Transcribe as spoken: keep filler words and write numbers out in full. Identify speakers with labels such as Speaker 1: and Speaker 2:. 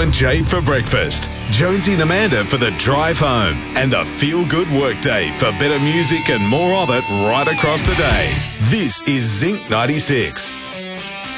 Speaker 1: and Jade for breakfast, Jonesy and Amanda for the drive home, and the feel-good workday for better music and more of it right across the day. This is Zinc ninety-six.